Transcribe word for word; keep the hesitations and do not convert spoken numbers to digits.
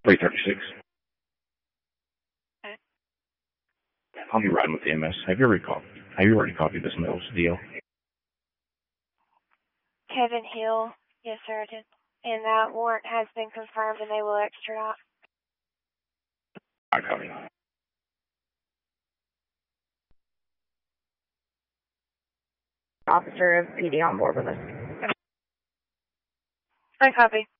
three thirty-six. Okay. I'll be riding with the M S. Have you already copied? Have you already copied this Mills deal? Kevin Hill. Yes, sir, I did. And that warrant has been confirmed, and they will extradite. I copy. Officer of P D on board with us. I copy.